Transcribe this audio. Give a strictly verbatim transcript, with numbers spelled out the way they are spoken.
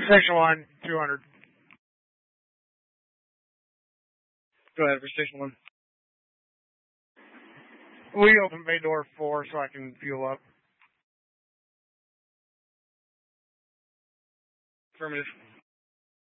Station one, two hundred. Go ahead for station one. We open bay door four so I can fuel up. Affirmative.